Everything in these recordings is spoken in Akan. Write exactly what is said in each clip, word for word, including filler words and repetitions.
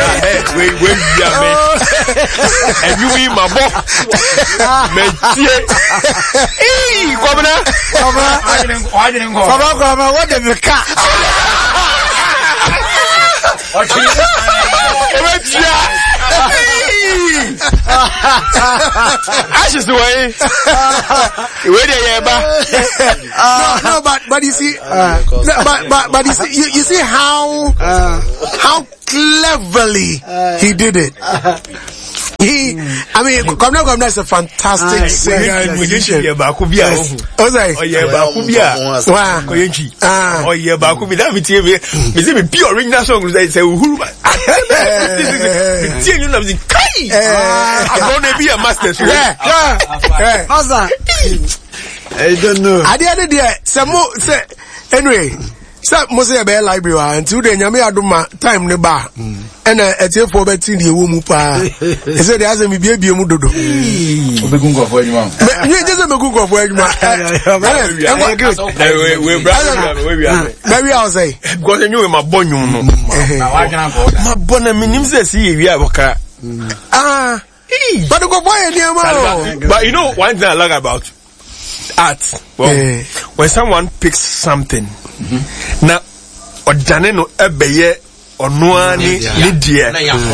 we we yeah me. And you in my book. Me tie. Eh, governor. Governor. I didn't I didn't go. Governor, what the car? Ashes away. Where they are, no, no, but but you see, uh, no, but but but you see, you, you see how uh, how cleverly he did it. He, I mean, Governor Governor is a fantastic singer. Musician. Yes. Oh, sorry. Oh, yeah, Bakubia. Wow. Oh, yeah, Bakubia. That means me. Me say me pure original song. They say Uhuru. Me say you know me kai. I'm gonna be a master. Yeah, yeah. How's that? I don't know. I did it. Some more. Say anyway. So mo say be library wa until the nyame adoma time ne ba and etie for betin the wo mu pa e say dey ask me bia bia mu dodo obegungo for adwuma me je say megungo for adwuma we we brother we we are we are say because you my bonyum no na wa gina ko ma bona minim say see wi aboka ah but go boy any but you know one thing I like about art well eh. When someone picks something mm-hmm. Now odane no ebeye onoa ni ni dear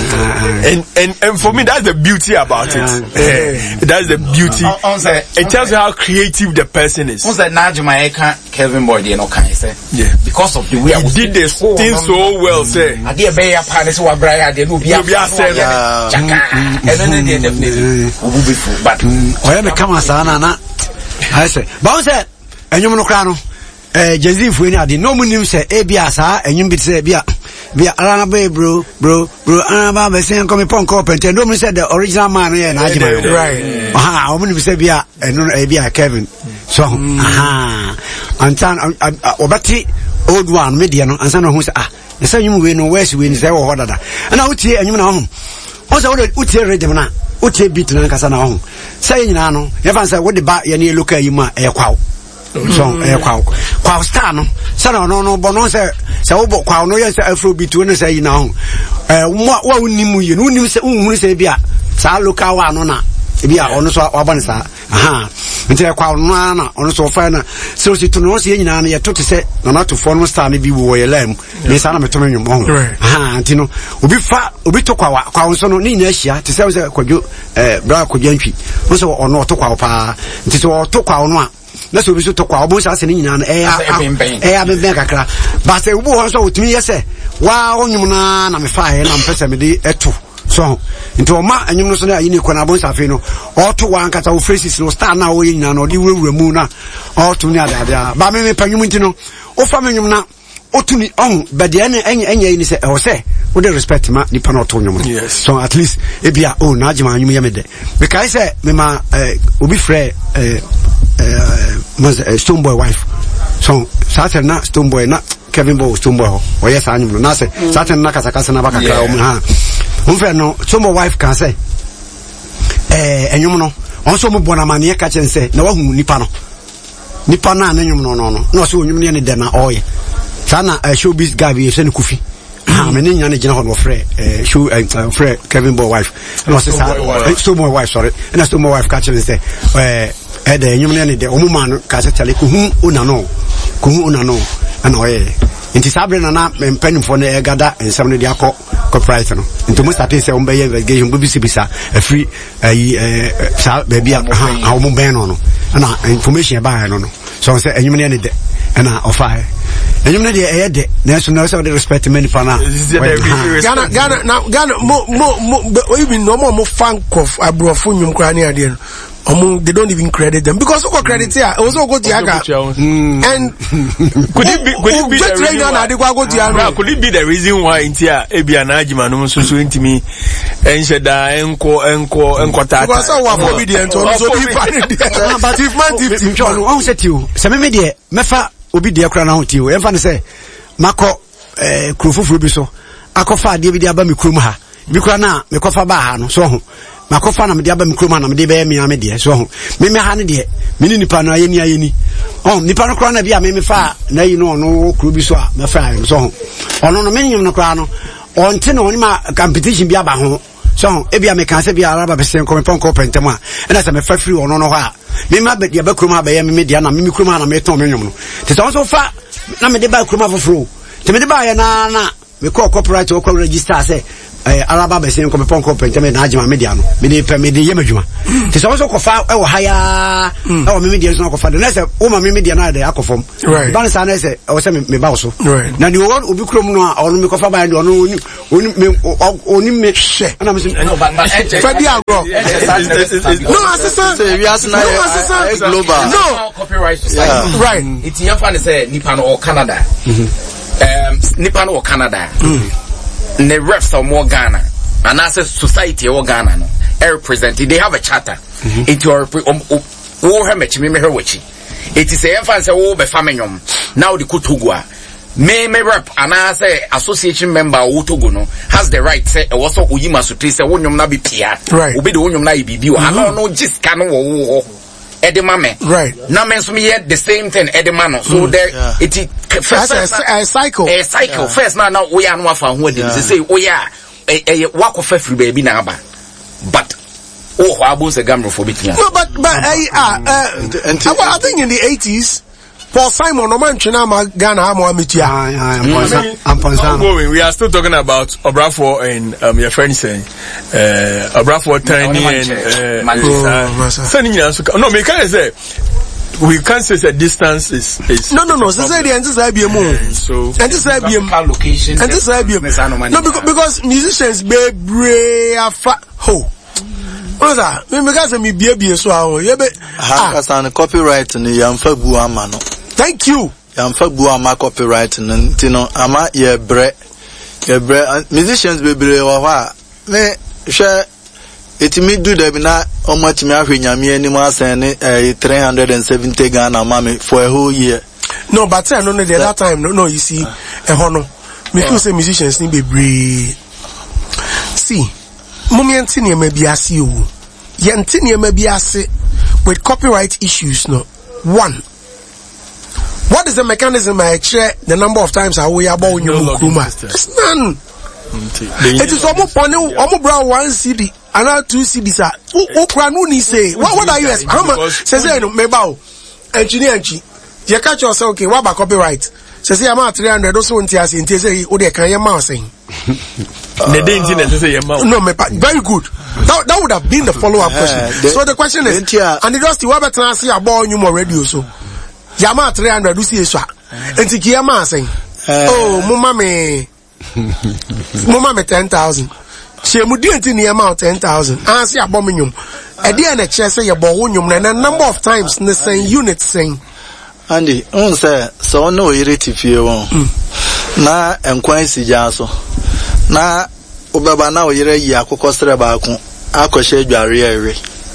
and and and for me that's the beauty about it yeah. That's the beauty uh, uh, uh, it tells you how creative the person is. Once that Najima Kevin Boy they no can say yeah because of the way he did this oh, thing no, so no. Well say I did be a part so braya they no be a chaka and then they definitely will be full but oya me kama sana na I say but say enyum no kra no eh Joseph we ni ade no munim say e bia saa enyum bi say bia bia araba bro bro bro araba be say come ponko pente no munim say the original man here na Ajima right aha o munim say bia eno e bia Kevin so aha antan obati old one media no ansan no hu say ah the say enyum we no west we ni say wo hodada na utie enyum na ho o say wo utie rhythm na utie beat na kasa na ho say nyina no ye fan say wo de ba ye ne local yi ma e kwawo so eh kwawo kwawo star no say no no bo no say say wo bo kwawo no ye say afrobeat no say yi na ho eh wa unimu yi no unimu say unhuru say bia sa local wa no na bia ono so wabane sa aha nti e kwawo no na ono so fa na so si to no say nyina na ye to te say na na to fo no star na bi wo ye lam me sa na me to me nwom aha nti no obi fa obi to kwawo kwawo so no ni nyina ahia te say say kwadwo eh bra kwadwo antwi wo so ono to kwawo pa nti so to kwawo no a na so bi so to kwa obo sa se ni nyina eh eh abemben kakra ba se wo ho so otumi yese wa onyum na na me fa he na mpese me de eto so nti o ma anyum no so na yini kwana bon sa fe no o to wa nkata wo phrases no star na wo nyina no de wurawura mu na o to ni adada ba me me panyum nti no o fa me nyum na o to ni on ba de ene enye enye ni se o se wo de respect ma ni pa no to nyum yes. So at least e bia o na Ajima anyum ye me de because say me ma obi frɛ eh uh, Stone Boy wife. So Saturday na Stone Boy na Kevin Boy Stone Boy ho. O yes anyum no na say Saturday na kasa kasa na baka kra o mu ha. Unfe no Stone Boy wife kan say eh enyum no onso mu bona mane ka chen say na wahu nipa no. Nipa na na enyum no no no. Na so enyum ne de na oye. Sana showbiz guy bi se ne kufi. Ah me ne nya ne gina ho no frɛ eh show frɛ Kevin Boy wife. No say Stone Boy wife sorry. Na Stone Boy wife ka chen say eh eh de enyum ne de omu man ka se tale ko hu una no ko hu una no ana oye nti sabre na na mpanimfo na e gada ensam ne de akọ copyright no nti mo start say ombe investigation bo bisi bisa afri ayi eh sa ba bia ha omu ben no no ana information ba no no so say enyum ne de ana ofa enyum ne de e de na so na so de respect many pana Ghana Ghana now Ghana mo mo mo even no more mo fan of abrofo nyum kra ne ade no Um, they don't even credit them because who credit here? Also go to Yaga. And could it be? Could it be the reason why? Could it be the reason why in here Ebia na Ajima no so so into me? Ensheda enko enko enko tata. Because I want obedient to so be funny. But if man if John, who said to you? Some me there. Mefa obi there kra na ho ti o. Emfa ne say mako eh krofoforo bi so. Akofa de bi de aba me krom ha. Bi kra na me kofa ba ha no so ho. Makofa na me de aba me krom na me de be me ame de so ho me me ha ne de me ni nipa na ayeni ayeni oh nipa no kra na bia me me fa na yi no no kro bi so a me fa so ho ono no me nyum no kra no on ten on ma competition bi aba ho so e bia me kan se bia araba besen ko me pon ko pentem a na se me fa free ono no ha me ma be dia ba kroma ba ye me media na me me kroma na me ton me nwom no te so so fa na me de ba kroma foforo te me de ba ye na na me ko corporate ko register say eh araba besen ko me pon ko pentem na agema media no me de me de ye madwuma te so so ko fa e wo haya e wo me media so ko fa de na se wo ma me media na de akofom ba na sa na se o se me ba so na ni wo obi krom no a ono me ko fa ba de ono oni me oni me she na me no but but Fadi agro no assistant we are now global no copyright yeah. Right it's your fan say nipa no Canada um nipa no Canada the refs are more Ghana and as a society or Ghana no represented they have a charter it your wo ha mechi me me hewachi it is a fan say wo be famenyom now the kutugwa me me rep and as a association member wo togo no has the right say e wo so oyima sotri say wonyom na be pia obi de wonyom na bibi o ano no jiska no wo edemame right na men so me the same thing edemano so mm. there yeah. it is first a, a cycle a cycle yeah. First now now we are no afa ho dem say we are e wakofa free baby na aba but oh abo se gamro for bitia no but but I uh, uh, I think in the eighties Paul Simon no man china ma Ghana mo amitia I'm going we are still talking about Obrafo and um your friend saying uh Obrafo Tiny and uh no me can say we can't say the distance is is no no no so say the answer say be mo so and this say be location and this say be no because, because musicians be brave afa ho Oza, me me say me bie bie so awo ye be ha ka copyright ni yamfa bu ama no. Thank you. Yamfa bu ama copyright no ntino ama ye bre ye bre musicians be bre wo ha me hwe etimi do da bi na omachimi ahwenyame ani mu asen ni three hundred seventy Ghana mama for a whole year. No but say no no the that time no no you see e ho no me feel say musicians ni be bre see Momenti ni maybe asi o. Yenti ni maybe asi with copyright issues no. One. What is the mechanism I check the number of times I we about when you kruma? It's none. It is almost funny. Almost bra one C D, another two C Ds. Who who kranu ni say? What what are you? How much? Say say no mebao. Engineer enchi. You catch yourself okay? What about copyright? Say say I'm at three hundred. Also, unti asi unti say o de kan yema saying. The danger say yema. No, me very good. That that would have been the follow up question. The, so the question is, and it was the web transfer about you more radio so. Yama three hundred do see so. Enti ki yama saying. Oh, mama me. Mama me ten thousand. She mu di enti ni yama ten thousand. Ansi abominyum. E dey na che say yebo wonyum na number of times ne saying unit saying. Andy, on say so no ireti fie won. Na enkwan sija so. Na obaba na oyire yi akoko sere ba ku akose adware ewe.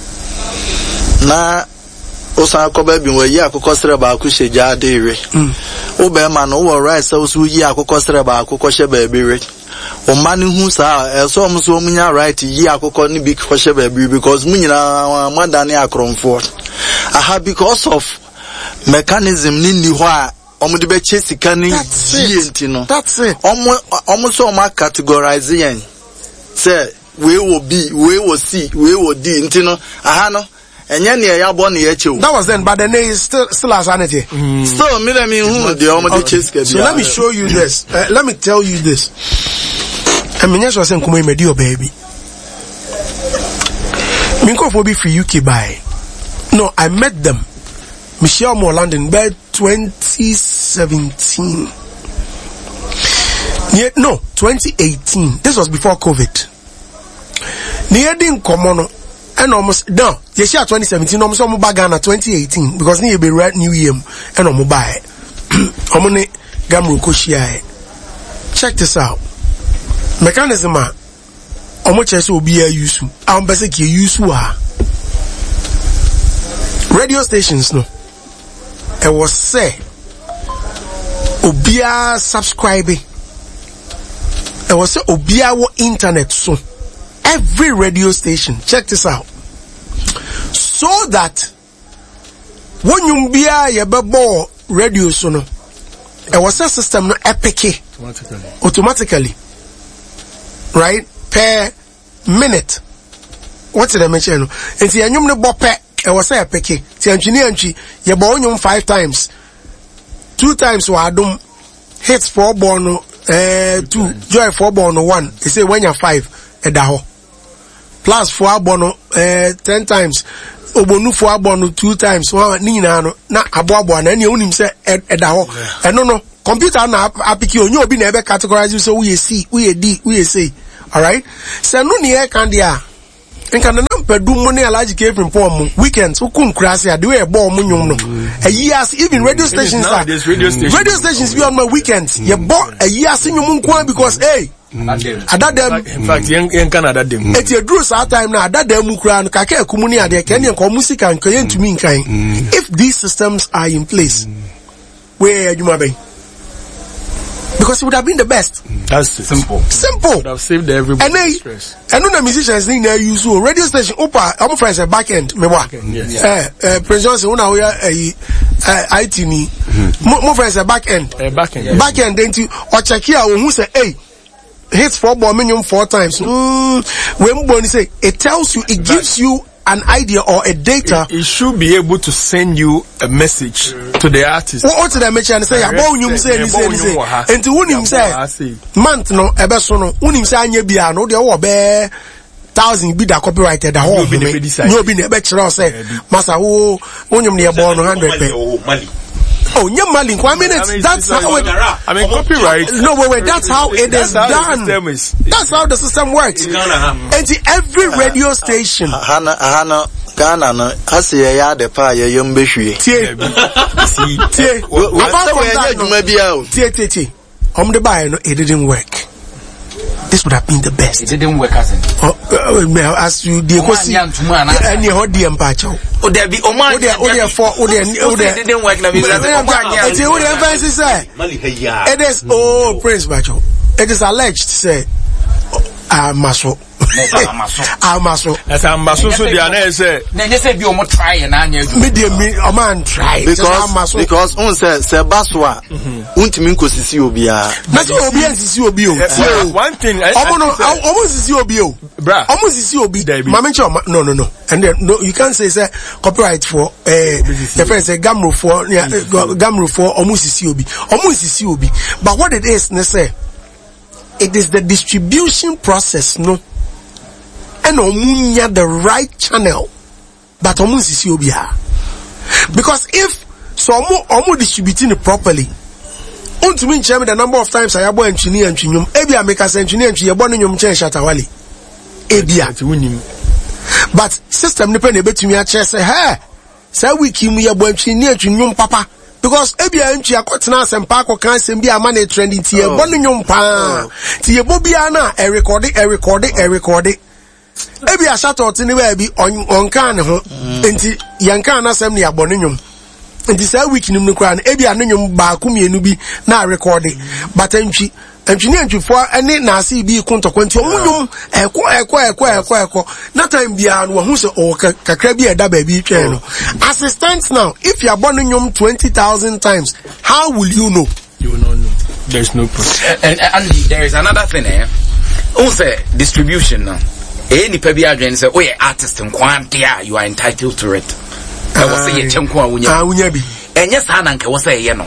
Na osan akoba bi wo yi akoko sere ba ku sheja ade ewe. Oba ma no wo right so so yi akoko sere ba ku kose ba ewe. O ma ni hu sa e so mo so munya right yi akoko ni bi kose ba ewe because munyina madane akronfo. Aha because of mechanism ni ni ho a omo de be chase kan yi enti no that's it omo omo so ma categorize yen say we will be we will see we will d enti no aha no enye ne ya bo ne ya chew that was then but the name is still still as sanity mm. Still me let me who the omo de chase ka so let me show you this uh, let me tell you this emenya so say nkomo imedi o baby minko for be free U K buy no I met them Michelle Moore London by twenty seventeen. Yeah, no, twenty eighteen. This was before COVID. Near din komono and almost no. Yes, yeah, twenty seventeen. Almost almost bagana twenty eighteen because near be right New Year and almost buy. Omone gamru koshia. Check this out. Mechanism a omo chese obi a use. Am bese ki use wa. Radio stations no. It was say Obia subscribing. It was say Obia wo internet so every radio station. Check this out. So that when you be a bebo radio so no, it was a system no epic automatically. automatically. right, per minute. What's the mention? And see, a new bope, I was say a peke. See, engineer, you born five times. Two times were done hits four born, uh, two, joy four born one. They say when you're five, a daho. Plus four born, uh, ten times. Obonu four born two times. One, Nina, na aboabo, and any only say a daho. And no, no, computer na apiki, you be never categorized, so we see, we D, we say. Alright? So no near candia. And can the number do money a large cave from Pom weekends who couldn't crash here, do a bomb no. A years even radio stations are radio stations radio stations be on my weekends. You bought a year sing your moon because hey at that them in fact young Canada them. It's a drew our time now that them mukran kake kumuni and the Kenyan call music and Kenyan to mean kind. If these systems are in place, where you might be. Because it would have been the best. That's simple. Simple. Would have saved everybody. And they, stress. And the musicians think they use radio station. Opa, I'm friends a back end. Me wa. Yes. Eh, eh, President, una we a I T ni. Mo friends a back end. A back end. Back end. Then to or check here who say, hey, hits four ball minimum four times. Mm, when Bonnie say, it tells you, it gives you an idea or a data. It, it should be able to send you a message to the artist. What to the mention and say, "I born you say, you say, you say," and to win him say, "Month no, ebe so no, win him say anye bia no, de wo be thousand be that copyrighted the whole. No be ebe chira say, masa wo, wonyum ne born no hundred pe." Oh, nyam mali. I mean, it's, that's how it. I mean, copyright. No, wait, wait. That's how it is done. That's how the system works. And to every radio station. Hana, Hana. Ghana no asiye ya de pa ye yom behwie tie tie apart from that no tie tie tie om the buy no it didn't work. This would have been the best. It didn't work as in oh, uh, as you the kosi any ho de empacho o there be o man o there o there for o there o there didn't work na because it o there emphasis say it is oh Prince Bacho it is alleged say ah maso Amaso. As Amaso, so the answer say. Then you say, "Be omo try na anya." Medium, a man try because because un say say baswa. Untimi nkosisi obi a. Na so obi ansisi obi o. One thing. Omo no, omo sisi obi o. Bra. Omo sisi obi. Mama ncho no no no. And then no, you can't say say copyright for eh the first say gamro for gamro for omo sisi obi. Omo sisi obi. But what it is, ne say, it is the distribution process, no. And omunya the right channel, but omusisi obia. Because if so omu omu distributing it properly, unto me chemi the number of times I abo engineer and chinyum, ebia make us engineer and chinyum bonu nyum chen shatawali. Ebia. But system nipe nebe to me a chair say, hey, say we kimu ya bo engineer chinyum papa. Because ebia enchi akotena sempa ko kan sembi amane trending tie bonu nyum pa. Tie bobia na e record it, e record it, e record it. Ebi a shout out ni we bi on kan ho enti yankan na sem ni abone nwum enti say week nim no kra na ebi anonyum ba ku mienu bi na record but entwi entwi ni entwi fo ene na ase bi kontokwanti omnyum eko eko eko eko eko na time bia no hu se o kakra bi eda ba bi twen no assistants now if you abone nwum twenty thousand times how will you know? You will not know. There's no proof. And, and, and there is another thing eh also distribution now. Any pebi again say, oh yeah, artist and quantia, you are entitled to it. I was saying, Chenkwa Wunya. And yes, Hananka was saying, you know,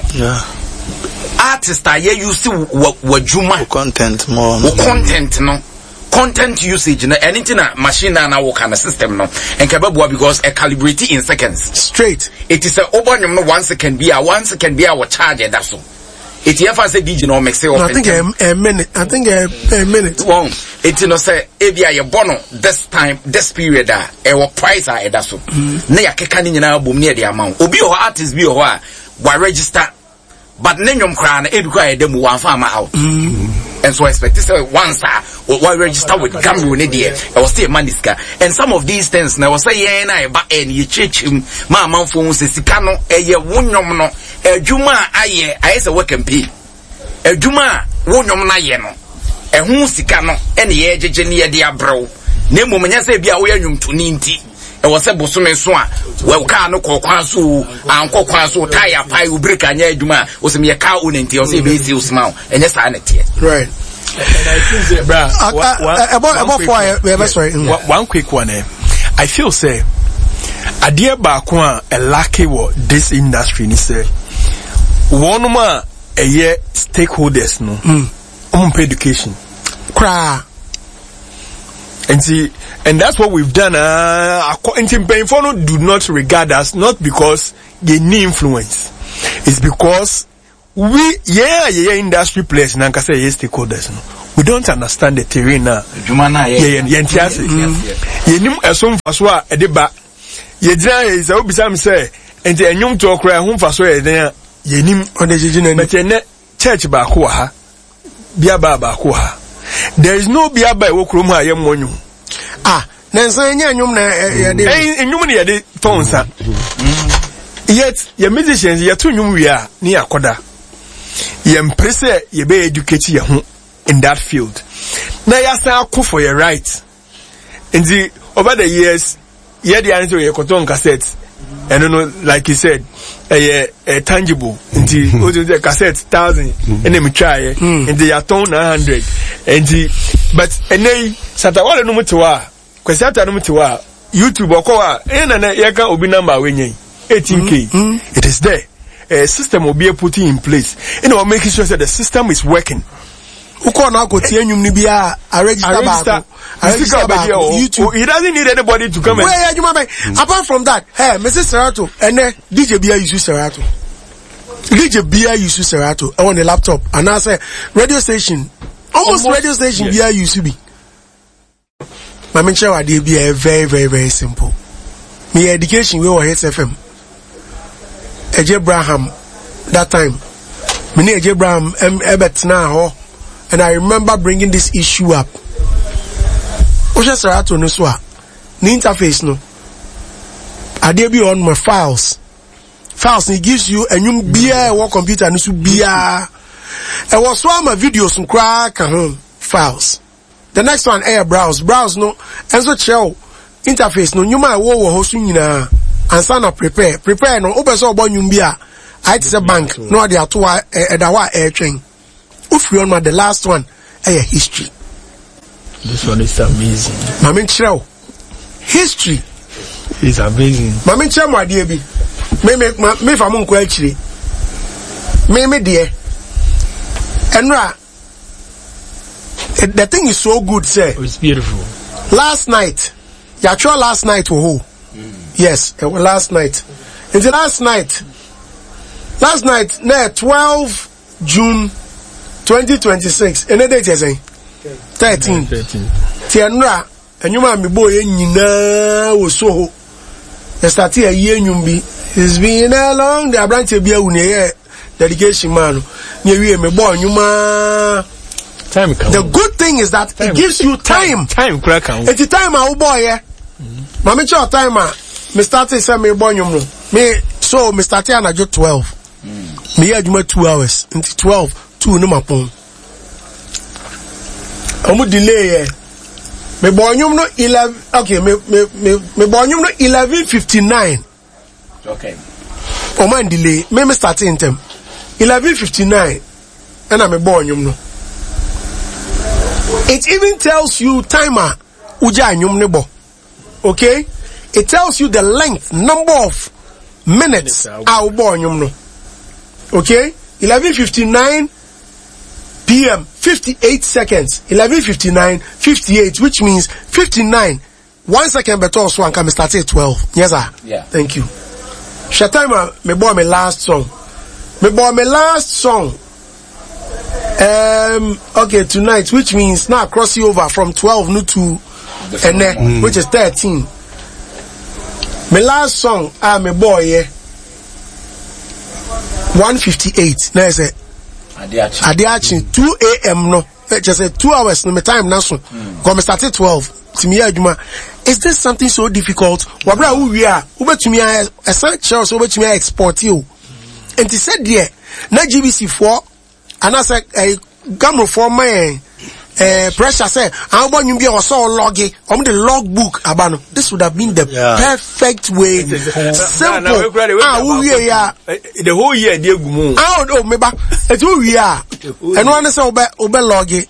artist, I you see what Juma content more content, no content usage, no anything a machine and our kind of system, no and Kababua because a calibrate in seconds straight. It is a over no one second be a one second be our charger, that's all. It ever say did you know make say I think a, a minute. I think a, a minute. Well, it you know say ebia ye bono this time this period ah e wo price ah e da so. Na ya keka ni nyina bom ne e de amount. Obi o artist bi o ho a wa register but ne nyom kra na e bi kwa e dem wan fa ma out. And so I expect say once ah wa register with Gamro ne de e was say maniska. And some of these things na was say ye na e ba e ni chechim ma amanfo hu se sika no e ye wonyom no adwuma aye aye se work and pay adwuma wonyom na ye no ehun sika no ene ye jeje ne ye de abrew na mmom nya se bia wo yanwum to ni nti e wo se bosome so a we ka no kokwan so ankokwan so tire pai u break anya adwuma wo se me ka o nti wo se be si usma enye sa na tie right And I think say, bra, one quick one. Eh. I feel say, a dear bakwa a lucky what this industry ni say. One more a year stakeholders no. Mm. Um, education. Cry. And see, and that's what we've done. Uh, and Payphone do not regard us not because they need influence. It's because we, yeah, yeah, industry players, Nanka say, yes, stakeholders. No. We don't understand the terrain now. Yeah, yeah, yeah, yeah. You know, as soon as what a deba, ye dry is a bisam say, and the young talk cry home for so there, ye nim on the Jin, but ye church bakuha, biaba bakuha. There is no biaba wokruma yam one. Ah, Nansa, yum na in human yet tonsa. Yet, your musicians, ye two new we are near Koda. Ye impress ye be educate ye in that field. Now you say cool for your right. And the over the years, yeah, the answer your cotton cassettes. And you know, like you said, a, a, a tangible. And the the cassette thousand, and then we try, and the aton nine hundred. And the but and they Satawala no mutua, Quesata no mutua, YouTube or Koa, and an Yaka Obi number when ye eighteen K. It is there. A system will be put in place. You know, making sure that the system is working. Uko na ko tie nyum ni bia a register back. YouTube. He doesn't need anybody to come. Where you man? Apart from that, hey, Missus Serato, and then D J Bia use Serato. D J Bia use Serato on the laptop, and I say radio station, almost, almost radio station Bia used to be. My mention wa dey be very very very simple. Me education we were H F M. Eje Abraham that time. Me Eje Abraham em ebet na ho. And I remember bringing this issue up. Osha Serato no so a the interface no. I dey be on my files. Files it gives you a new beer or computer no so beer. I was one my videos and crack and files. The next one air browse browse no and so show interface no you might wo wo hosu nyina ansa na prepare prepare no obeso obo nyum bia I say bank no dey ato e da wa air train. If you want the last one, a history. This one is amazing. Mami Chirao. History is amazing. Mami Chirao, my dear, me me me for mon actually. Me me dear. And the thing is so good, sir. Oh, it's beautiful. Last night, you sure last night for who? Mm. Yes, it was last night. It's the last night. Last night, no, twelve June. twenty twenty-six ene date say thirteen tienra enyuma mi boy nyina wo so ho e start here enyum bi it's been a long the branch e bia unu e dedication man ne wie me boy nyuma time come. The good thing is that time. It gives you time time crack am it's the time a wo boy e ma me cho time a me start say me boy nyum no me so me start here na jo twelve mm. Me aduma two hours until twelve two no mapon omu delay eh me bonyum no eleven okay me me me me bonyum no eleven fifty-nine okay o man delay me me start in them eleven fifty-nine and I me bonyum no it even tells you timer uja anyum ne bo okay it tells you the length number of minutes our bonyum no okay eleven fifty-nine P M fifty-eight seconds eleven fifty-nine fifty-eight which means fifty-nine one second better so I can start at twelve yes sir yeah thank you Shatama me boy my last song me boy my last song um okay tonight which means now cross you over from twelve no to and then mm. which is thirteen my last song ah me boy yeah one fifty-eight now is it Adiachi two A M no just say two hours no me time na so come start at twelve timi adwuma is this something so difficult wabra wo wi a wo betumi a essential so betumi export you and he said there na G B C four and I said eh gamro for my eh pressure say how about you be also log it on the logbook abano this would have been the yeah. perfect way simple ah we ya the whole year dey gumu ah oh me ba e to we ah and one say obe obe log it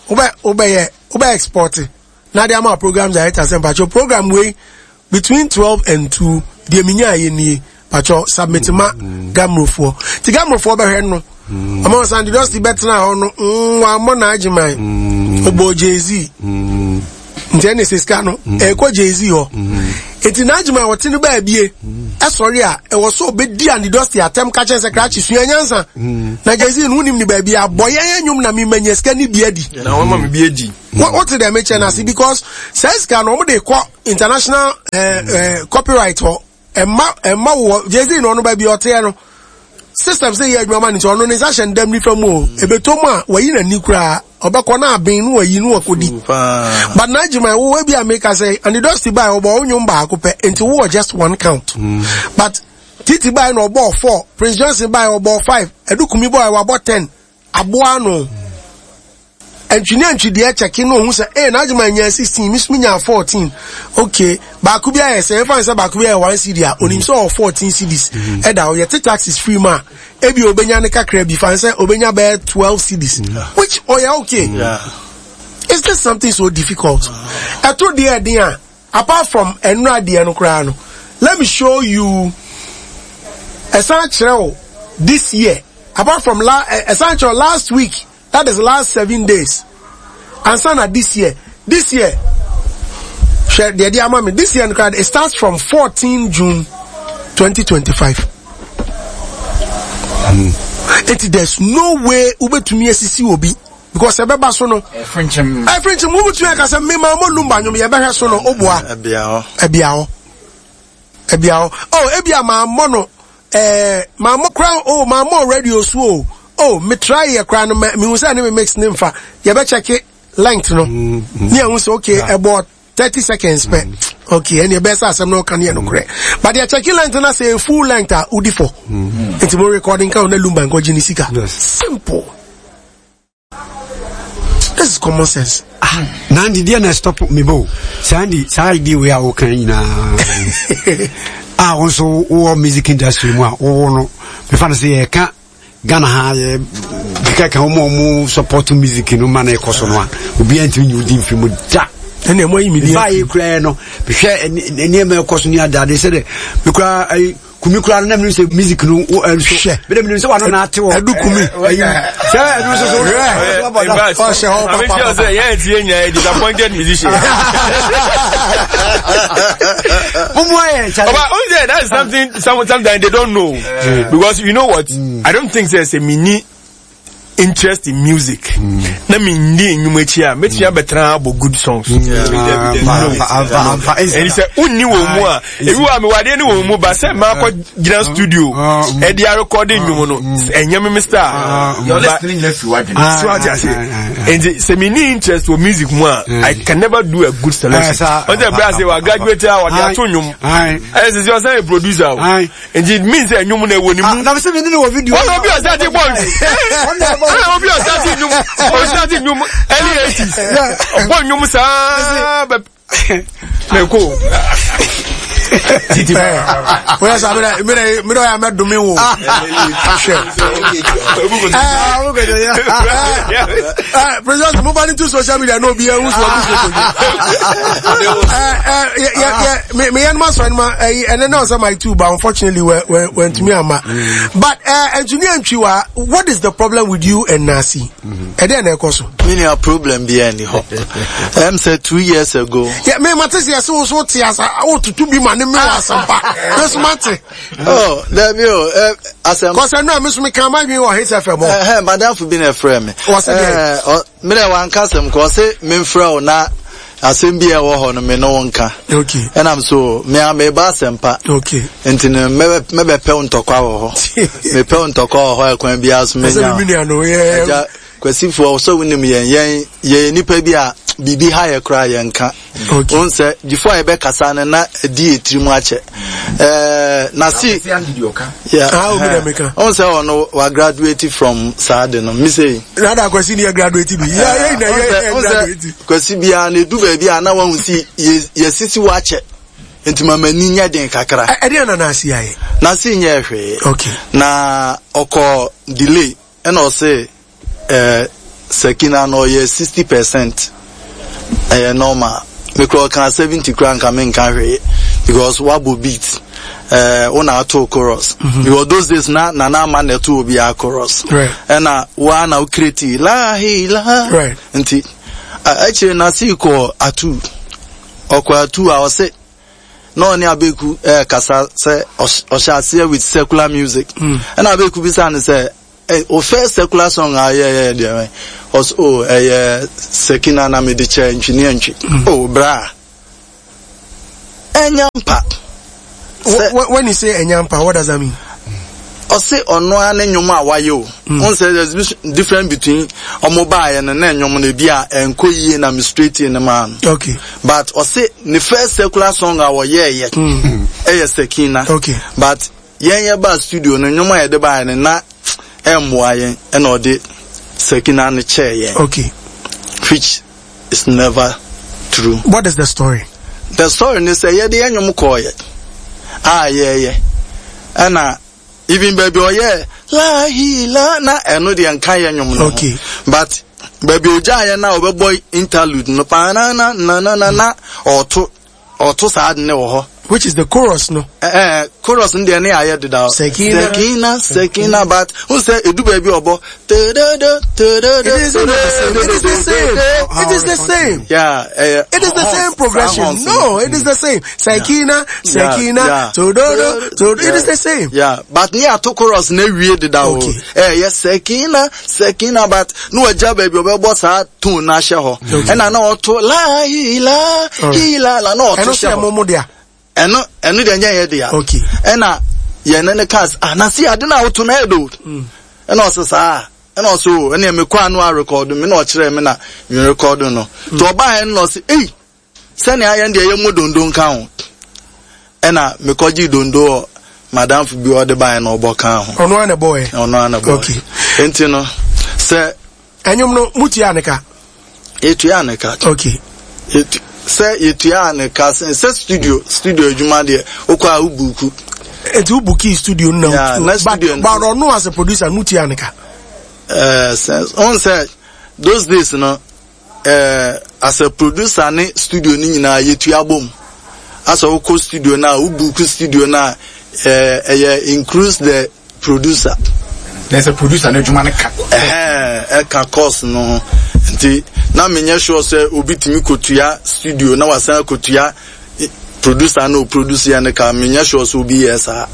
ube ube ube export na dey am program director say pacho program way between twelve and two dey minya ye ni pacho submit ma gamrofo ti gamrofo be hwe no ama san dey just bet na ho no wa mo na agiman obo Jay-Z ntene siska no e ko Jay-Z ho eti na agiman wote no ba bie e sorry a e wo so obedi and dust atem ka chen secretary sua nyansa na Jay-Z no nim ni ba bia boye anyum na me manya ska ni bia di na wo ma me bia di what did they mention as because says can no dey call international uh, uh, copyright or emma emma Jay-Z no no ba bia ote no system say you adwuma ni so no ni session dem ni fam o ebetom a wayi na ni kura obekọ na abin no wayi no akodi but na jima wo bia make say and the dusty buy obo onyum ba akopẹ until wo just one count mm. but Titi buy no obo four Prince Johnson buy obo five Edukumi boy wa obo ten aboa no engineer ntwide checking no hu say eh na jima nya sixteen miss me nya fourteen okay ba ku bia say fan say ba ku bia one C D a onim so fourteen C Ds e da o yet tax is free ma e bi obenya ne kakra bi fan say obenya be twelve C Ds which oh yeah okay yeah. Is this something so difficult I told the idea apart from enra de no kra no let me show you essential this year apart from la essential last week. That is the last seven days. And so now this year, this year, share the idea, mommy. This year, it starts from fourteenth June, twenty twenty-five. Mm. It, there's no way Ube to me S C will be because Ebeba sono. French, I French move to me because me mama lumba no me Ebeba sono obwa. Ebiao, Ebiao, Ebiao. Oh, Ebia ma mono. Eh, ma mo crown. Oh, ma mo radio so. Oh, me try ya crown me me say me mix name fa. You better check it length no. Me I say okay yeah. About thirty seconds per. Mm. Okay, and you better say no can hear no correct. But you check length na say full length ah udi for. It's more recording ka na lumba ngo jini sika. Simple. This is common sense. Ah, Nandi dia na stop me bo. Sandy, sai di we are okay na. Ah, also o music industry mo o no. Me fa say e ka Ghana ha bika ka mo mo support music no man e koso no a obi anti nyu di mfi mu da ene mo yimi ba e kra no hwe ene me koso ni ada de se de me kra kumi kra na me se music no so be de me se wa no na ate wo edu kumi se edu so so o se ho papa I mean say yeah tie nya disappointed musician but oh that's something sometimes they don't know yeah. Because you know what mm. I don't think there's a mini interest in music na me ndi nyumachi a metia betra abo good songs and he said unni wo mu a ebi wa me wade ni wo mu ba say ma ko gina studio e dia recording nyum no enyam me star you're listening left wade so I say and say me ni interest for music mu a I can never do a good selection on the brass say wa graduate or dia to nyum I say you say a producer and it means say nyum na woni mu na say me ni wo video one of you say the boy I hope you are starting new, or starting new early eighties. One new Musa, but go. Where's I mean, I mean, I met Domingo. President, move on into social media. No, be a who's yeah, yeah, me and my son, and then also my two, but unfortunately, went to me. But engineer Chiwa, what is the problem with you and Nasi? And then I also meaning a problem be any hope. I'm said two years ago. Yeah, me, Matisia, so so tears. I ought to be my. Oh, there you uh, as a because I know Miss McCammon you or his F M. Eh, madam for being a friend. What's it? Uh, me one custom cause me fro na assemby e wo ho no me no wonka. Okay. And I'm so me am e ba sempa. Okay. Enti no me me be pe ntokwa wo ho. Me pe ntokwa ho e kwan bia so me nya. Me nya no yeah. Kwasi for so woni me yen yen nipa bi a bibi ha ye kra ye nka on say before e be kasa na na di etirimu ache eh na si yeah how we dey make on say on wa graduate from Saade no me say na da kwasi ni graduate bi yeah yeah na yeah graduate kwasi bia na du ba bia na wa hu si ye sisi wa ache enti mama ni nya den kakra e dey na na si aye na si nya hwe okay na oko delay e na o say eh Sekina no ye sixty percent eh normal me call can seventy crown can men carry because wabo beat eh on our two chorus because those days na na na man the two be a chorus right and na one now create la he la right nti actually na see ko atu okwa atu I was say no ni abeku eh kasa say osha with secular music and abeku bi say say eh o first secular song ah yeah yeah there was oh eh Sekina na me de change ni anchi oh bra enyampa when you say enyampa what does that mean? O say ono ane nyoma awayo on say there's difference between omoba and na nyom na bia enko yie na straight in the man okay but o say the first secular song awo yeah yeah eh Sekina okay but yen ba studio no nyoma ye de ba na emwaye and all the Sekina ne chair yeah okay which is never true. What is the story? The story is say yeah the nyom call it ah yeah yeah and uh, even baby oh yeah la hi la na eno de nkan ye nyom no okay but baby oja ya na obeboy interlude no pa na na na na na oto oto sad ne wo ho which is the chorus no eh eh chorus ndi na aye de da Sekina Sekina Sekina but who say edu baby obo it is the same it is the same yeah eh it is the same progression no it is the same Sekina Sekina tododo tododo it is the same yeah but ni ato chorus na wie de da o eh yes Sekina Sekina but no aja baby obo sa tune na hye ho e na na oto la ila ila la no oto hye eno eno de nya ye de ya okay ena ye ne ne cars ah na see ade na auto na edo ena osesa ena oso ena me kwa no a record me na o kire me na me record no to oba en no se eh se ne aye de ye mu dondo nka ho ena me koji dondo madam fu bi o de ba na obo kan ho ono ana boy ono ana boy okay enti no se enyum no muti aneka etu aneka okay etu say yetua ne kase say studio studio adwuma de okwa ubuku etu ubuki studio now yeah, but studio but no as a producer mutia neka uh sense on say those days no uh as a producer ne studio ni nyina yetua bom as a oko studio na ubuku studio na uh uh increase the producer there's a producer na adwuma ne ka eh e ka course no nti na menye sure say obi timi kotua studio na wasan kotua producer na o produce ya ne ka menye sure so obi yes ah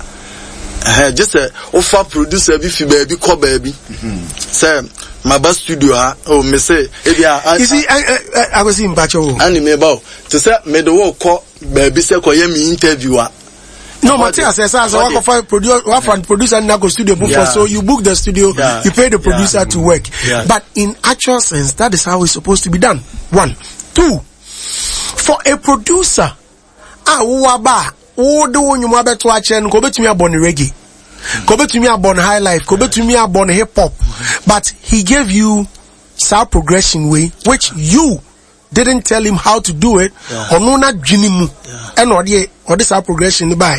eh just a offer producer bi fi ba bi ko ba bi say my best studio ha o me say e dia you see i i, I was in bacho ani me ba to say me do wo ko ba bi say ko ye me interview a no, Matthias says, as a for producer, one producer na go studio book yeah. So you book the studio, yeah. You pay the producer yeah. to work. Yeah. But in actual sense, that is how it's supposed to be done. One, two, for a producer, ah, waba, oh, do you mabe to watch and go back to me about reggae, go back to me about high life, go back to me about hip hop. But he gave you sound progression way, which you didn't tell him how to do it, or no na jinimu, and or the or this our progression by.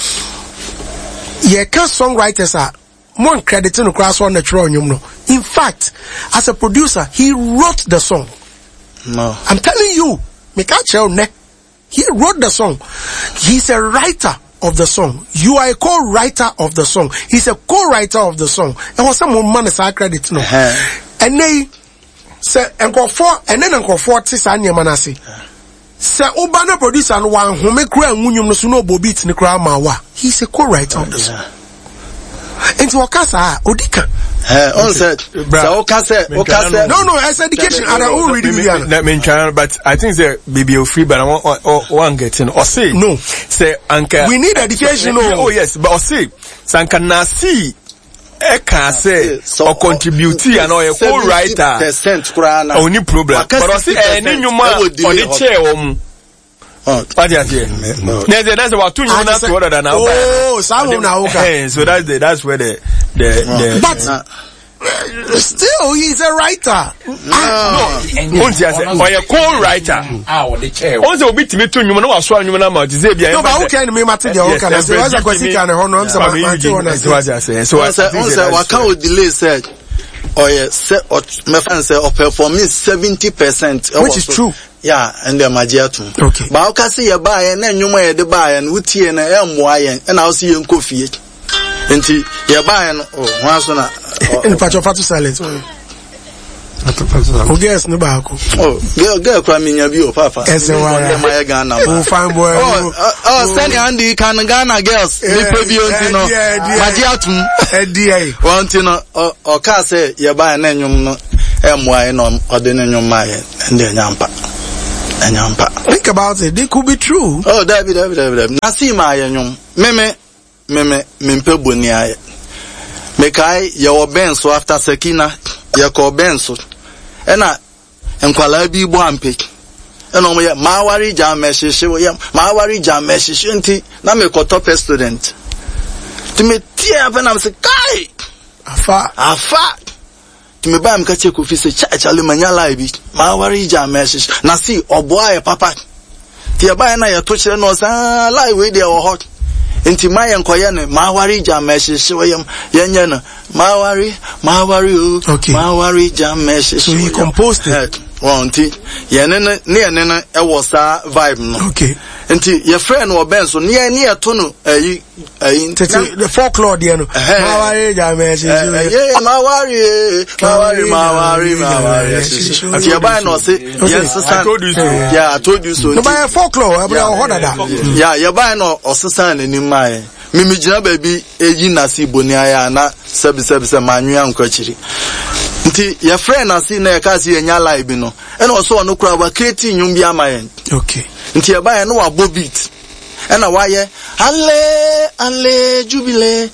Yeah, can songwriters are more credit in the class on the throne, you know. In fact, as a producer, he wrote the song. No, I'm telling you, Mikael, he wrote the song. He's a writer of the song. You are a co-writer of the song. He's a co-writer of the song. And was some man is credit no, and they. Say enko four and then enko four tis anya manase. Say Obana producer no one who make kra nwunyum no so no bobit ni kra mawa. He's a co-writer of the song. Enti wakasa odika. Eh on said so okase okase no no as education I don't read it. Let me try but I think say baby free but I want one getting or say no say anka we need education. Oh yes but or say sanka nasi e can say or contribute and or a co-writer percent krana only problem but I say any nyuma on the chair um what you say no that's about two nyuma to other than now oh some na okay so that's the that's where the the, the but still he's a writer no once you say or a co-writer ah on the chair once you be to me two nyuma no waso nyuma na ma say bia no but okay me matter the okay na say what's the question can ho no am say so what you say so once once waka o delay said or yes, my friend say or perform seventy percent, which is true. Yeah, and the magiatum. Okay. But I can see you buy and then you may the buy and with you and M Y and I'll see you in coffee. And you buy and oh, once on a in patch of fatu silence. Oh, guess no back. Oh, girl, girl, crying in your view, Papa. Yes, my Ghana. Oh, fine boy. Oh, oh, send Andy can Ghana girls. The preview, you know, magiatum. D A. One thing or can say you buy an annual M Y no or the annual Maya and then Yampa. And Yampa. Think about it, they could be true. Oh, David, David, David. Now see my annual. Meme, meme, mimpe bunia. Mekai, your benso after Sekina, your co benso. And I am Qualabi Buampic. And on my Mawari Jam message, Mawari Jam message, Namiko top student. To me, tear when I'm say, Kai, Afa, Afa. To me, Bam Kacheku, Fisa, Chachalimania Live, Mawari Jam message. Now see, or boy, Papa. Tia by na ya touch no sa lie we there or hot. Inti my enquire Mawari Jam message, so yam, yen, Mawari, Mawari, okay. Mawari Jam message. So he composed it. One tea, Yanena, near Nena, it was a vibe. Okay. Inti your friend or Benson, near near Tono, eh, the folklore, dear. Mawari Jam message. Mawari, Mawari, Mawari, Mawari. If you buy no say, yes, I told you so. Yeah, I told you so. No buy a folklore, I will yeah, you buy no or Susan in my Mimijina baby, a nasi bonia na sebi sebi se manu and quachiri. Nti your friend has seen a kasi and ya live no, and also no crowd creating yumbia mayen. Okay. Nti you buy no a bobit. And a wire, alle, alle, jubile,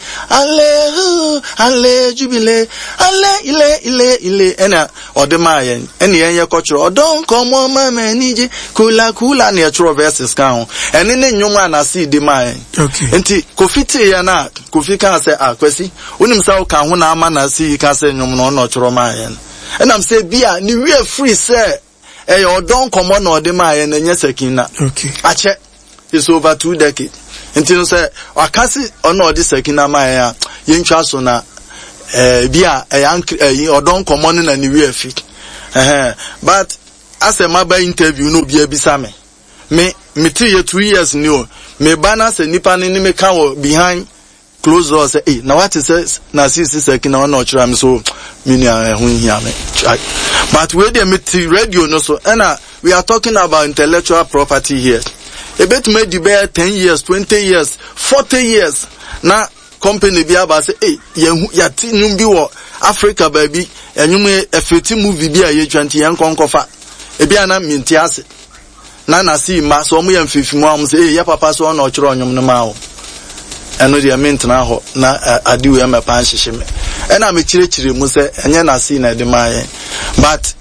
alle, alle, jubile, alle, ile, ile, ile, and a, or the Mayan, and the anya culture, or don't come on, my man, nije, kula, kula, near true verses count, and in the new man I see the Mayan. Okay. And ti, Kofiti yana, Kofi can say, ah, Kwesi, unim sao can one man I see, can say, no, no, no, true Mayan. And I'm say, Bia, ni real free, sir, eh, or don't come on, or the Mayan, and yes, Akina. Okay. I check. It's over two decades. Until you say, I can't see or no this second Maya, young Chasona, eh, Bia, a young, or don't come on in any real fit. But as a mobile interview, no be a bisame. Me, me three two years new, me banners and nipan in me cow behind closed doors. Say, now what is this? Now, since the second or not, I'm so many are here. But where they meet radio, no so, and we are talking about intellectual property here. A bit made the bear ten years, twenty years, forty years. Now, company be about say, hey, ya ti numbi wo Africa baby, and you may a fifty movie be a year twenty young concofa. A be an mintias. Nana see ma so me and fifty moms say, ya papa so no chron yum no mao. And no dear mint na ho na adi we ma pan shishime. And I'm a chire chire mu say, enya na see na de maye. But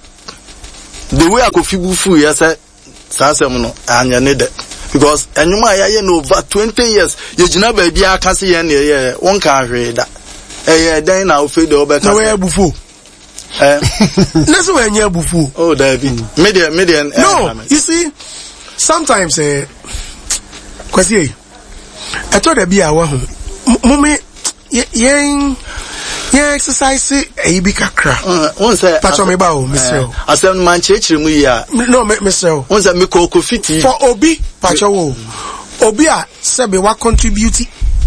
the way I could feel fu yes, Sansem no anya ne de. Because anyuma ya no over twenty years you jina ba bia aka se ye ne ye won kan hwe da eh dan na ofe de obeka no we abufu eh let's we anya abufu oh David media media no you see sometimes eh kwasi I told the bia wa ho mummy yen yen exercise e bi kakra won say patcho me ba o mister asem man chechire mu ya no mister won say me ko ko fiti for obi patcho wo obi a sebe wa contribute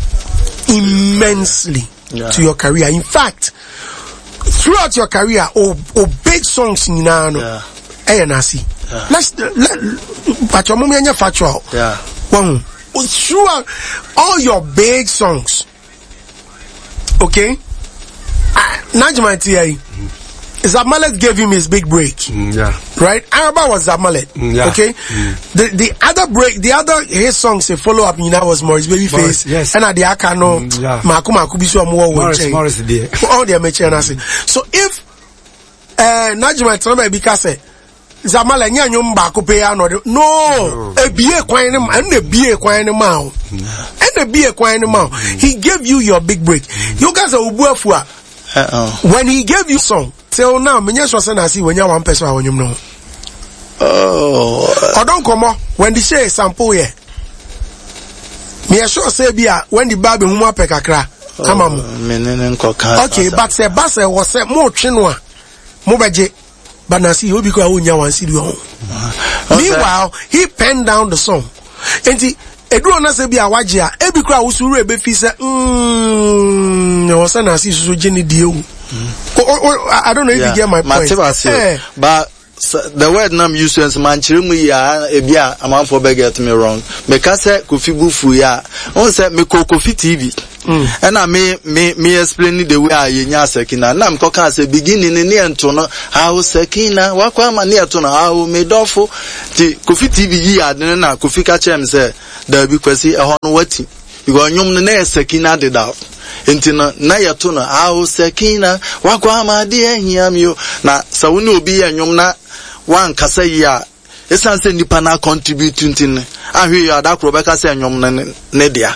immensely yeah. to your career. In fact, throughout your career o o big songs nyina no eh na si let's patcho mo me anya factual yeah one throughout all your big songs, okay. Najma T I Zamalek gave him his big break. Mm, yeah. Right? Araba was Zamalek. Mm, yeah. Okay? Mm. The the other break, the other his songs a follow up, you know, was Morris Babyface. Yes. And at the Akano, mm, yeah. Maku Maku Bisu Amwa Morris, Morris there. All the amateur and I say. So if uh Najma Trumba Bikase Zamalek nya nyum ba ko pe ano no e bie kwan ne ma na bie kwan ne ma o e na bie kwan ne ma he gave you your big break. You guys are ubuafu a Uh-oh. When he gave you song, till now, me just was saying, see when you one person when you know. Oh, I don't come on when the say sample here. Me sure say bia when the baby huma pekakra. Amamu. Okay, but say bass was say more chinwa. Mobaje. But now see, you because I won't see you. Meanwhile, he penned down the song. And he, Edru na se bi awajia, e bi kra usuru ebe fi se, mm, no say na see so geni die o. I don't know if yeah, you get my point. Eh. But so, the word nam use as man chirimu ya ebia amanfo be get me wrong. Me ka say Kofi Bufu ya. On say me Kofi T V. Mm. And I may me me explain the way I nya Sekina. Na me ka say beginning ni ento no how Sekina wakwa ma ni eto no how me dofo ti Kofi T V yi ade na Kofi ka chem say da bi kwesi e ho no wati because nyom no na Sekina de da enti no na yeto no how Sekina wakwa ma de ahiam yo na sa woni obi ya nyom na wan kasa yi a esan se nipa na contribute ntin ahwe ya da kro be ka say nyom no ne dia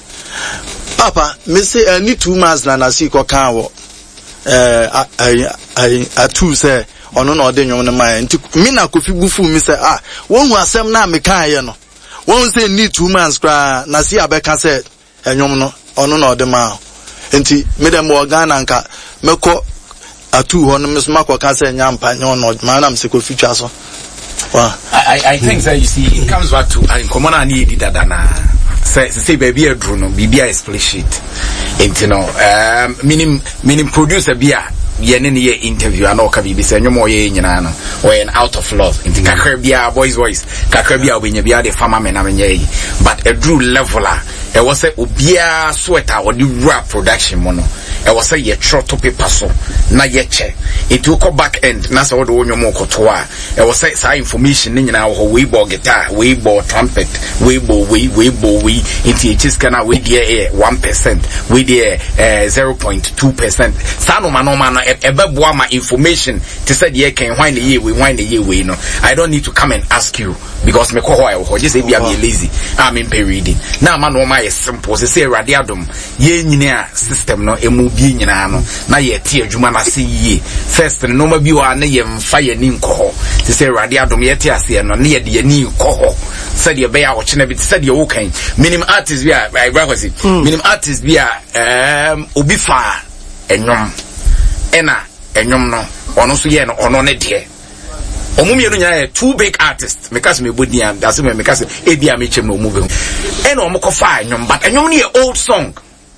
papa me say uh, ni two months na na si ko kan wo eh I I I two say ono na ode nyom no mai nti mi na Kofi Bufu mi say ah won hu asem na me kan ye no won say ni two months kra na si abeka say enyom no ono na ode ma nti me dem wo Ghana nka meko atu ho no me so makwa ka say nyampa nyo no ma na me se Kofi twa so wow I I think that you see it comes back to in common and need that na say say baby a drone bibia is split sheet you know um minim minim producer bia ye ne ne interview ana oka bibi say nyomo ye nyina no or out of love into kakra bia boys voice kakra bia obenya bia the farmer men amenye but a drew leveler e was say obia sweater or the rap production mono e was say ye trotto paper so na ye che it will go back end na say wo nyomo kotoa e was say say information ni nyina wo weibo guitar weibo trumpet weibo we weibo we into chis kana we there one percent we there zero point two percent sano manoma no ebeboa ma information to say the can why the year we why the year we no I don't need to come and ask you because me ko ho I just say be am lazy I'm in pay reading now man no my simple say radiadom ye nyina system no emu bi nyina no na ye tie adwuma na se ye first no ma bi wa na ye mfa ye ni nko to say radiadom ye tie ase no na ye de ni nko ho said ye be ya wo chena bi said ye wo kan minimum artist bi I request minimum artist bi um obi fa enyom ena enyom no ono so ye no ono ne de omumi no nya two big artists because me bodi am that's me because e bia me chem no omu be ena omo ko fa enyom but enyom ne old song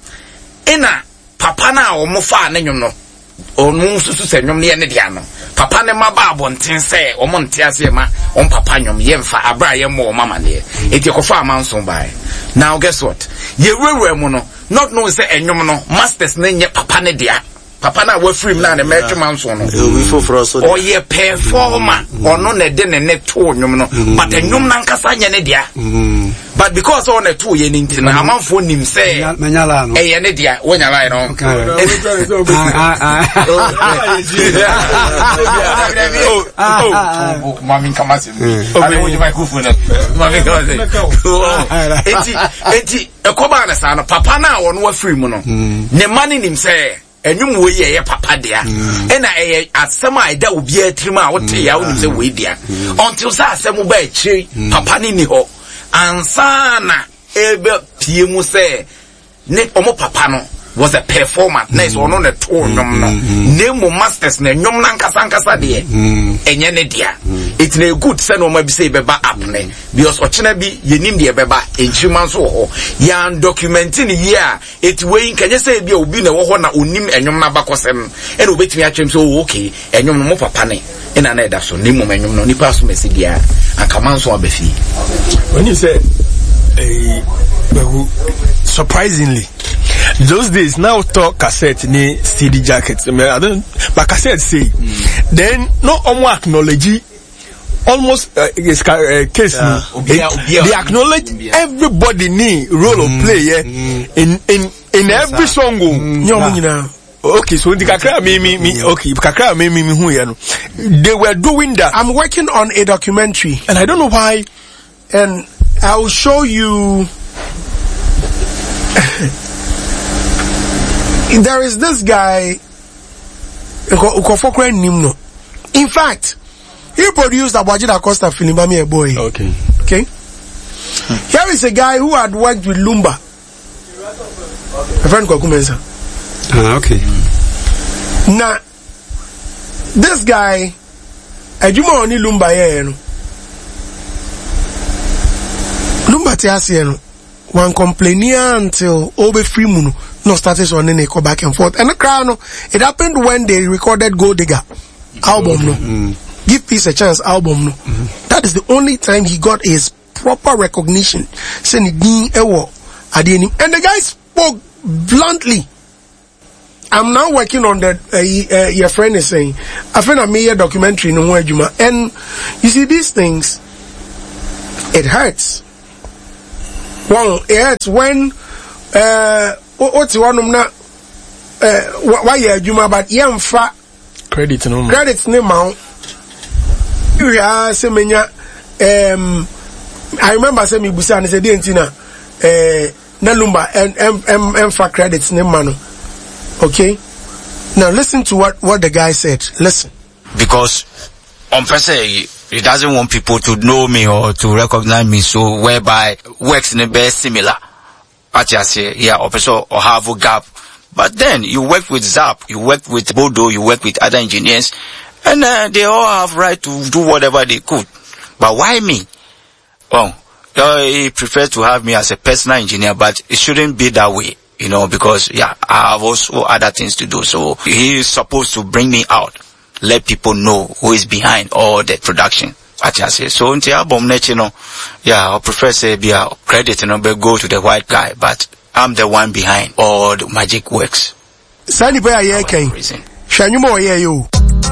ena papa na omo fa na enyom no onu susu se enyom ne ne de ano papa ne maba abonten se omo nte ase ma on papa enyom ye mfa abra ye mo mama ne e ti ko fa amanson bai now guess what ye wewe mu no not know say enyom no masters ne nye papa ne dia papa na we free na na metwe manso no we for for so o ye performer ono na de ne ne to nwom no but enwom na nkasa nya ne dia but because on na to ye ni ntina amanfo nim say manyala no e ye ne dia wonyala no oh mami kama se ale wo jima microphone mami kama se enti enti ekoba na sa no papa na ono wa free mu no ne mani nim say enyum we ye papa dia ena eh asem a ida obi atrim a wote ya wonim se we dia until sa asem ba akiri papa ni ni ho ansa na ebe pie mu se ne omo papa no was a performer nice ono na to nyom no name masters na nyom na nkasa nkasa de enye ne dia it na good se no ma bi se beba app ne because ochena bi yenim de beba enchima so ho ya documenting here it we nkanye se bi obi na wo ho na onim enyom na bakosem e na obetimi atwem so okay enyom no mo papa ne ina na eda so name enyom no nipa so mesi dia akama so abafi when you say eh surprisingly those days now talk cassette ni C D jackets I don't but cassette say mm. then no omo acknowledge almost uh, uh, case yeah. Obia, Obia, they acknowledge Obia. Everybody need role mm. of play yeah mm. in in in yes, every song mm. yeah. Okay, so the kakra me me me okay kakra me me me who you know they were doing that. I'm working on a documentary and I don't know why, and I will show you. There is this guy. In fact, he produced Abajida Costa Filibami a boy. Okay. Okay. Hmm. Here is a guy who had worked with Lumba. A friend called Kumensa. Ah, okay. Now, this guy, Ejuma Oni Lumba ye no. Lumba te ase no. One complaining until Obe Free Munu no started on any go back and forth. And the crown, it happened when they recorded Gold Digger album no. Mm. Give Peace a Chance album no. Mm-hmm. That is the only time he got his proper recognition. Saying he ewo adeni. And the guy spoke bluntly. I'm now working on that. Uh, uh, your friend is saying, I find a major documentary in Juma, and you see these things. It hurts. Well, it hurts when uh, what's one of na uh, why you Juma, but yam fa credit no credits no mount. You are saying, um, I remember saying me busa and said, "Dientina, uh, Nalumba and and and and fa credits no mano." Okay. Now listen to what, what the guy said. Listen. Because on per se, he doesn't want people to know me or to recognize me. So whereby works in a best similar. I say, yeah, also or have a gap. But then you work with Zap, you work with Bodo, you work with other engineers, and uh, they all have right to do whatever they could. But why me? Well, uh, he prefers to have me as a personal engineer, but it shouldn't be that way. You know, because, yeah, I have also other things to do. So he is supposed to bring me out, let people know who is behind all the production. I just say, so until album, you know, yeah, I prefer say be a credit, you know, but go to the white guy, but I'm the one behind all the magic works. Sandy Boy, yeah, can Shanyumo, yeah, you.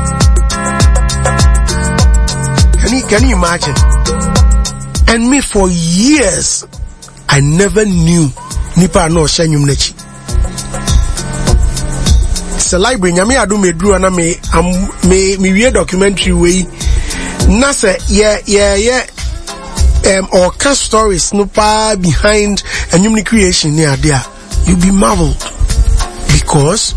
Can you, can you imagine? And me for years, I never knew Nipa no shenyum nechi. It's a library. Nyame adu me dru ana me am me me wie documentary we. Na se yeah yeah yeah um or cast stories no pa behind enyum creation near there. You be marveled because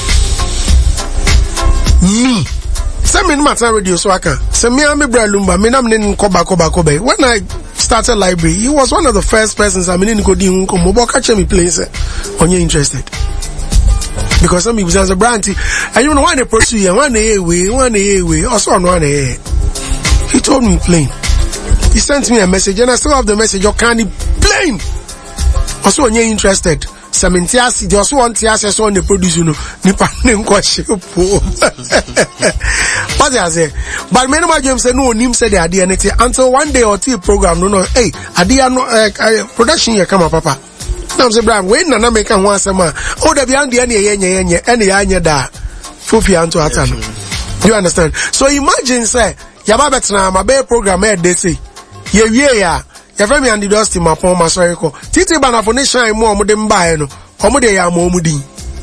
me. Some in matter radio so I can. Say me am Bra Lumba. Me nam nen koba koba koba. When I started library, he was one of the first persons I mean go di unko mobo catch me place on you interested. Because some people say brandy and you know why they pursue you, one day way, one day way, also on one day. He told me plain. He sent me a message and I still have the message of candy plain. Also on you interested. Samentiasi, they also want to so on the produce, you know, nipa question. What I say, but many of them say no, Nim said the idea until one day or two program, no, no, hey, idea no, uh, production here come up, papa. Now I'm saying, Brian, when Nana make a one summer, oh, the beyond the any, any, any, any, any, da, Fufi Anto Atano. You understand? So imagine, say, Yababetna, my bear program, they say, yeah, yeah, yeah. Your friend and the dusty my poor Masariko. Titi Banafone shine more mudimba no. Homude ya momudi.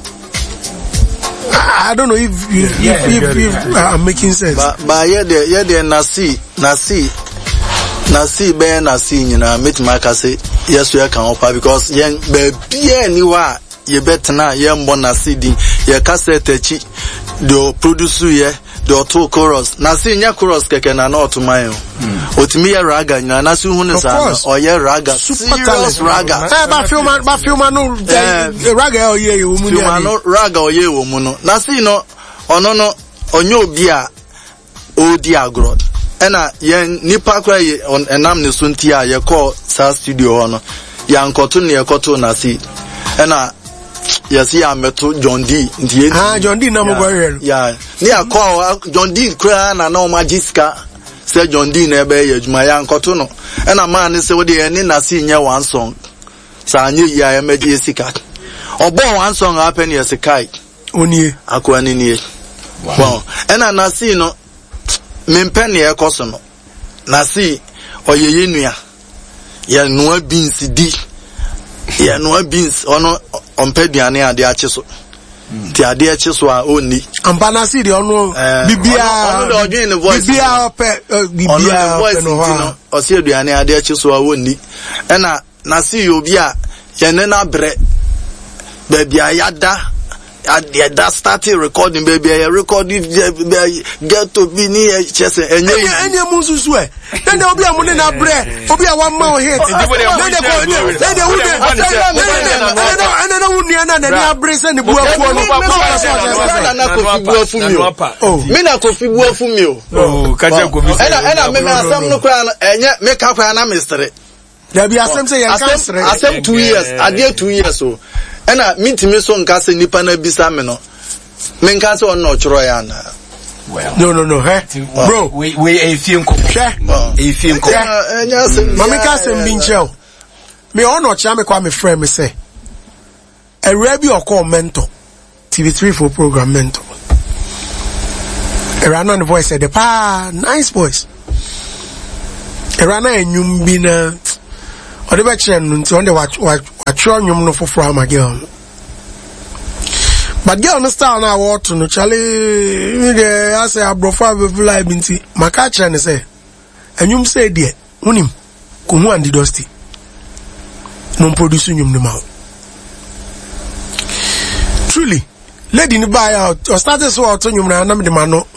I don't know if you if, yeah, if, if, if uh, I'm making sense. But but yeah there yeah there nasi nasi nasi be nasi you know meet my say yes we can offer because yen be anywhere ye betna ye mbo nasi din ye cassette echi do produce ye do two chorus nasi nya chorus keke na not my otimi ye raga na nasi hu ne sa o ye raga serious raga eh ba film ba film no raga o ye wo mu ni no raga o ye wo mu no nasi no ono no onye obi a odi agro ena ye nipa kra ye enam ne sunti a ye call sa studio no ya nkoto ne ye koto nasi ena yes ya meto John D ndie ah John D na mo gwa ya ni akọ John D kra na na o magiska say John D na ebe ye adwuma ya nkoto no e na man ne say we de ni na si nye one song sa anye ya emeje sika obo one song happen yes kai onie akwa ni nie wow e na na si no mempe ne ekoso no na si oyeye nua ya nua beans di ya nua beans ono ompe duane ade ache so ti ade ache so a oni ampana si de ono bibia ono de odwin ne voice bibia ope bibia ope no ha o si duane ade ache so a oni e na na si obi a ye ne na bre ba bia yada that started recording baby I recording get to be near chest and you any mususu e then obi amune na bre obi a one man hit then they go then they would and then who na na na bre say ne bua fu no na kofi bua fu mi o me na kofi bua fu mi o oh ka je kofi and and me asam no kwa enye me ka kwa na mystery there be asem say ya cancer asem two years ade two years so and I meet me so nka se nipa na bisa me no me nka se on no choro ya na well no no no eh bro we we a few nko a few nko enya se mama ka se mbinchel me on no cha me kwa me friend me say a rebi or mentor T V three for program mentor a rana the voice said the pa nice voice a rana enyum bi na or the back chain nti on the watch watch watch nyum no for my girl but girl no style na what no chale me I say abrofa be live binti maka chain say enyum say there unim ko hu andi dusty no produce nyum no ma truly lady ni buy out or started so out nyum na na me de ma no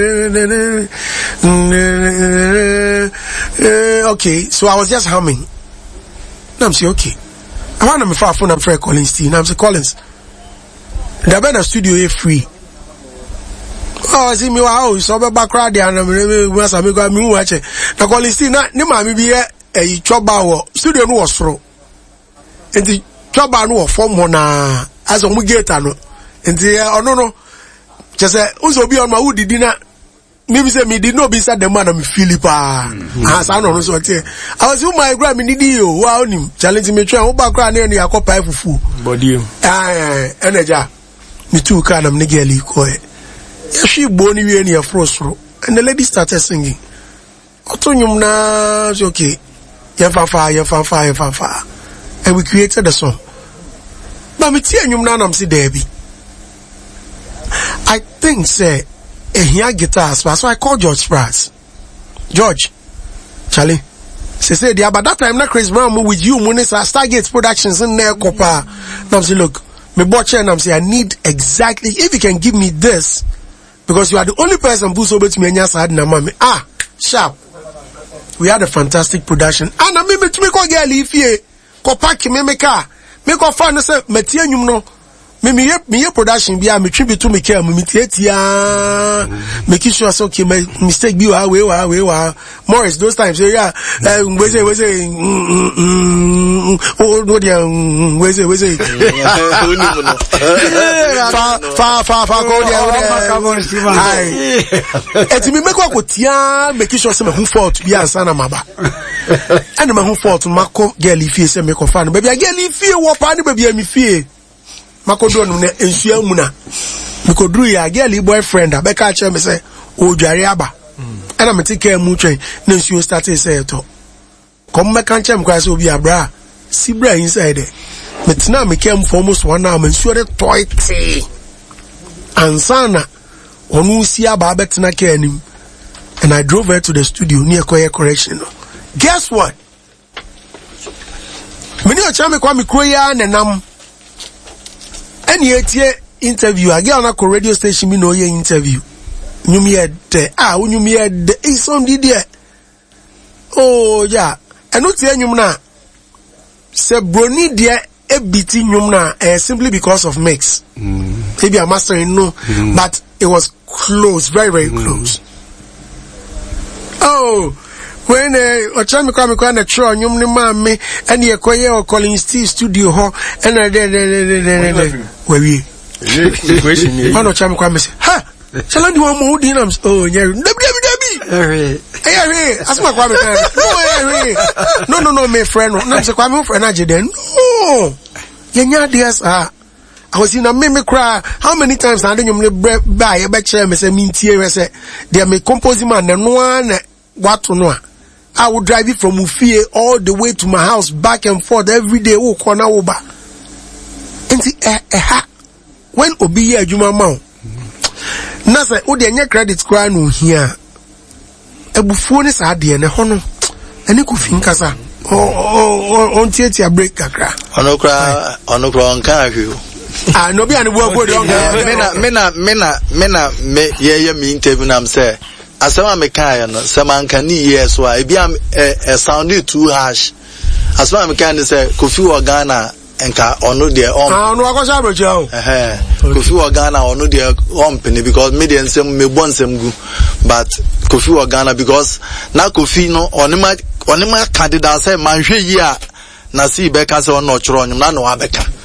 okay so I was just humming. I'm say okay. I want to far phone and Fred Collins T. I'm say Collins. The band studio is free. Oh, I see me wow, so be background there and me once I me go me watch it. The Collins T na ni ma me be e choba wo studio no was fro. Enti choba no form ho na as o mu gate no. Enti ono no just say unso bi on ma wo didi na maybe say me did not be said the man of Philippa. As I know, so I was in my grand mini wow, challenging me try background near the Akopa Fufu. Body. Ah, energy. Me too, kind of niggerly coy. She bony near frost row, and the lady started singing. Otonium na okay. Yafafa, yafafa, yafafa. And we created the song. But me tea and you nanam see Debbie. I think, say, a here guitar, so I called George Spratz. George, Charlie, she said, yeah, but that time, not Chris Brown with you, Munisa, Stargate Productions in there, Copa. Now, say, look, me butcher, and I'm saying, I need exactly, if you can give me this, because you are the only person who's over to me, and yes, I had no mommy. Ah, sharp. We had a fantastic production. And I mean, me to make a girl, if you, Copa, me make a, make a fan, say, Metian, you know. Me me me production bi a me twi to me care me tietia make sure so okay my mistake bi wa we wa we wa Morris those times yeah we say we say oh no dia we say we say fa fa fa fa go dia ai eti me make ko tia make sure say me hu fault bi ansa na maba and me hu fault mako girl ifie say me ko fa no baby girl ifie wo pa ni baby mi fie makodo no na ensua mu na makodru ya girl boyfriend abeka che me say o dware aba ana me take mu twen na ensua start say to kom me kan chem kwa say obi abra si bra inside there me tina me kem for almost one hour me ensua de toy tea ansana onu si aba betina ke anim and I drove her to the studio near Koye Correction. Guess what? Me ni o cha me kwa me kroya na nam and yet interview again on a radio station me no ye interview you me de ah when you me de is on the there oh yeah and not say you na se broni there e biti nyum na eh, simply because of mix mm. Maybe a mastering no mm. But it was close, very very mm. close. Oh when uh ochami kwa me kwa na tro nyum ni ma me and ye koye o Collins T studio ho and uh, de de de de we we equation ni ono ochami kwa me say ha chala di wa mo di na oh nya debi debi debi eh eh asma kwa me no no no my friend no say kwa me friend na je den no ye nya des ah I was in a meme cry. How many times I didn't buy a back chair, me say, me tear, say, they may compose man, and one, what to know. I would drive it from Ufie all the way to my house, back and forth every day. Oh, corner over. And see, eh, eh, ha. When Obi here, Juma Mao. Na say, oh, the credit cry no here. A buffon is a dear, and a honor. And you could think as a, oh, oh, oh, on theatre break a crack. On a cry, on a cry, on carry you. Ah, no be any work with you. Mena, mena, mena, mena, me, yeah, yeah, me interview, I'm say. Asama mekaya no, sama nkani yes wa, ebi am, eh, eh, sounded too harsh. Asama mekaya say, Kofi Wagana, enka ono de om. Ah, no, I was able to. Eh, Kofi Wagana ono de ompene because me de nsem me bon nsem gu, but Kofi Wagana because na Kofi no onima onima candidate say manhwe yi a na si beka say ono choro nyum na no abeka.